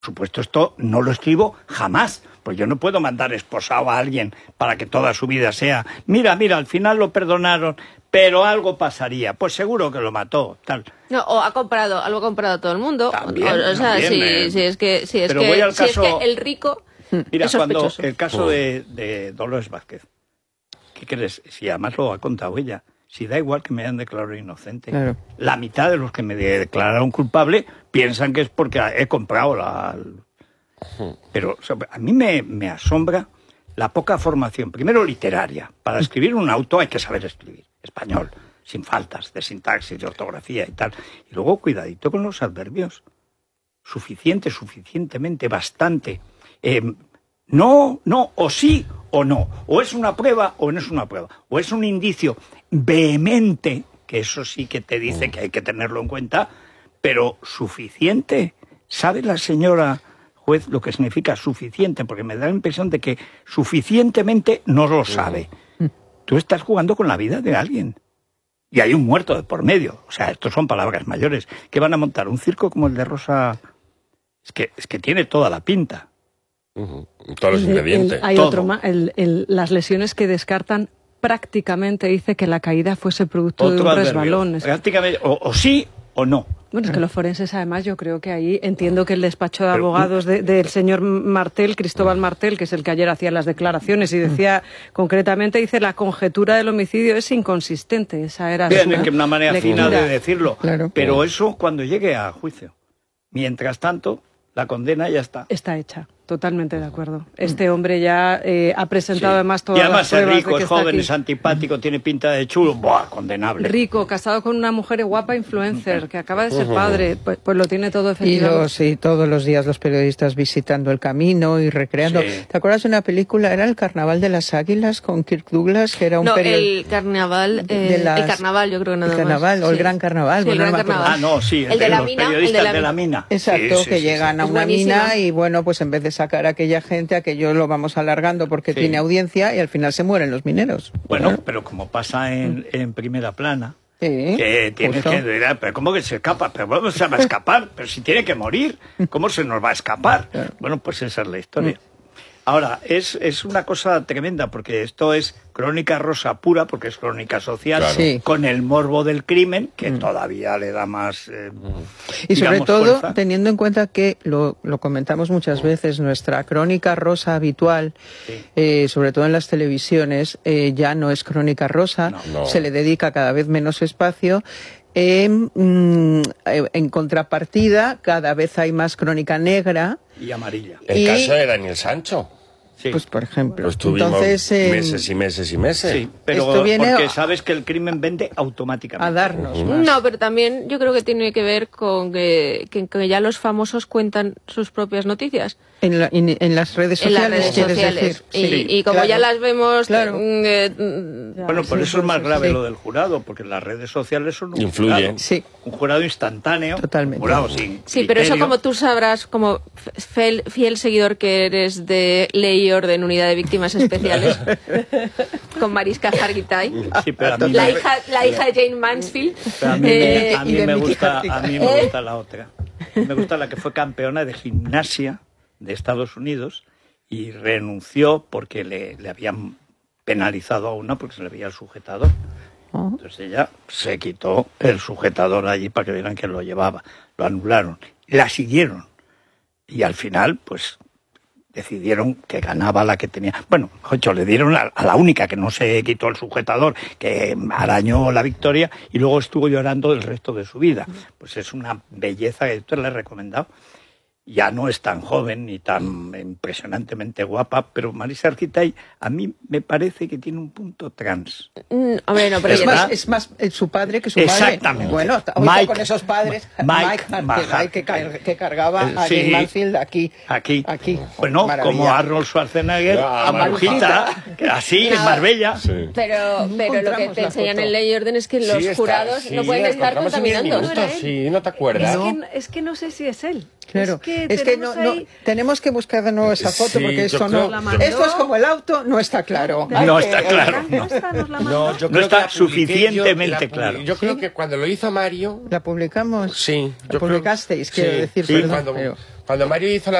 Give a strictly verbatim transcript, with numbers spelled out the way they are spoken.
Por supuesto, esto no lo escribo jamás, pues yo no puedo mandar esposado a alguien para que toda su vida sea, mira, mira, al final lo perdonaron, pero algo pasaría, pues seguro que lo mató, tal. No, o ha comprado, algo ha comprado todo el mundo. También, o, o sea, también, si, eh. si es que, si es Pero que, voy al si caso- es que el rico Mira, es cuando sospechoso. el caso de, de Dolores Vázquez, ¿qué crees? Si además lo ha contado ella, si da igual que me hayan declarado inocente, Claro. la mitad de los que me declararon culpable piensan que es porque he comprado la... Pero o sea, a mí me, me asombra la poca formación, primero literaria. Para escribir un auto hay que saber escribir español, sin faltas de sintaxis, de ortografía y tal. Y luego cuidadito con los adverbios. Suficiente, suficientemente, bastante. Eh, no, no, o sí o no. O es una prueba o no es una prueba. O es un indicio vehemente, que eso sí que te dice que hay que tenerlo en cuenta, pero suficiente. ¿Sabe la señora juez lo que significa suficiente? Porque me da la impresión de que suficientemente no lo sabe. Tú estás jugando con la vida de alguien. Y hay un muerto de por medio. O sea, estos son palabras mayores. ¿Qué van a montar? ¿Un circo como el de Rosa? Es que, es que tiene toda la pinta. Uh-huh. Todos los El- el- ingredientes. hay Todo. otro más. El, el- las lesiones que descartan prácticamente dice que la caída fuese producto de Otro un adverbio. resbalón. Es- Prácticamente, o, o sí o no. Bueno, es que los forenses, además, yo creo que ahí entiendo que el despacho de abogados de- del señor Martel, Cristóbal Martel, que es el que ayer hacía las declaraciones y decía concretamente, dice, la conjetura del homicidio es inconsistente. Esa era Bien, su es que una manera lectura. fina de decirlo. Claro. Pero eso cuando llegue a juicio. Mientras tanto, la condena ya está. Está hecha, totalmente de acuerdo. Este hombre ya eh, ha presentado Sí. además Y todas además las es pruebas rico, de que es está joven, aquí. es antipático, tiene pinta de chulo. ¡Buah! Condenable. Rico, casado con una mujer guapa influencer, que acaba de ser padre, pues, pues lo tiene todo Y, efectivamente. los, y todos los días los periodistas visitando el camino y recreando. Sí. ¿Te acuerdas de una película? Era El Carnaval de las Águilas con Kirk Douglas, que era un No, periodista. el carnaval, de eh, las- el carnaval, yo creo que nada el carnaval, más. o el Sí. Gran Carnaval, Sí, el bueno, Gran no me acuerdo. Carnaval. Ah, no, sí, el, el de la los mina, el periodistas de la de la mina. mina. Exacto, Sí, sí, que sí, llegan sí. a Es una buenísima. mina y bueno, pues en vez de sacar a aquella gente, aquello lo vamos alargando porque Sí. tiene audiencia y al final se mueren los mineros. Bueno, Claro. pero como pasa en, en primera plana, Sí, que tienes justo. que dirá, pero ¿cómo que se escapa? Pero ¿cómo se va a escapar? Pero si tiene que morir, ¿cómo se nos va a escapar? Bueno, pues esa es la historia. Ahora, es, es una cosa tremenda, porque esto es crónica rosa pura, porque es crónica social, Claro. Sí. con el morbo del crimen, que todavía le da más... eh, Y sobre digamos, todo, fuerza. teniendo en cuenta que, lo, lo comentamos muchas veces, nuestra crónica rosa habitual, Sí. eh, sobre todo en las televisiones, eh, ya no es crónica rosa, No. No. se le dedica cada vez menos espacio. Eh, mm, eh, en contrapartida, cada vez hay más crónica negra, Y amarilla. El y- caso de Daniel Sancho. Sí. pues por ejemplo. Pues tuvimos Entonces, eh, meses y meses y meses. Sí, pero Esto viene porque a- sabes que el crimen vende automáticamente. a darnos más. No, pero también yo creo que tiene que ver con que, que- que ya los famosos cuentan sus propias noticias En, la- en- en las redes en sociales, las redes ¿quieres sociales. decir? Y, Sí, y como claro. ya las vemos, Claro. mm, eh, mm, Bueno, por sí, eso es por más eso grave sí. lo del jurado, porque las redes sociales son un Influyen. jurado. Sí. Un jurado instantáneo. Totalmente. Un jurado sin sí, pero eso criterio. como tú sabrás, como fiel, fiel seguidor que eres de Ley y Orden, Unidad de Víctimas Especiales, con Mariska Hargitay, Sí, pero a mí, la me- hija, la hija de Jane Mansfield. pero a mí, eh, me, a mí y de me Miki gusta, Hargitay. a mí me gusta la otra. Me gusta la que fue campeona de gimnasia de Estados Unidos y renunció porque le, le habían penalizado a una porque se le había el sujetador. Entonces ella se quitó el sujetador allí para que vieran que lo llevaba. Lo anularon. La siguieron. Y al final, pues, decidieron que ganaba la que tenía. Bueno, ocho, le dieron a, a la única que no se quitó el sujetador, que arañó la victoria y luego estuvo llorando el resto de su vida. Pues es una belleza que yo le he recomendado. Ya no es tan joven ni tan impresionantemente guapa, pero Marisa Arquitay a mí me parece que tiene un punto trans. mm, hombre, no, pero Es ya- más, ¿verdad? es más eh, su padre que su madre. Exactamente. Bueno, ojo Mike- con esos padres. Mike Hargitay, que, car- que cargaba Eh, a sí. Jane Mansfield aquí. Aquí. Aquí. Bueno, Maravilla. como Arnold Schwarzenegger, Ah, a Marujita, que así, en Marbella. Sí. Pero, pero lo que encontramos te la enseñan foto. en Ley y Orden es que los Sí, está- jurados sí, no pueden la estar encontramos en diez contaminando. minutos, sí, ¿no te acuerdas? Es, No. que, es que no sé si es él. Claro, Es que, es que no, tenemos no- ahí- tenemos que buscar de nuevo esa foto Sí, porque yo esto creo- no, La mandó. esto es como el auto, no está claro. ¿De- Hay No que- está claro. ¿La esta nos la mandó? No, yo No creo está que la publiqué suficientemente yo, la claro. publi- Yo creo que cuando lo hizo Mario, La publicamos. sí, La yo creo- publicasteis, quiero sí, decir, sí, perdón, cuando, pero- cuando Cuando Mario hizo la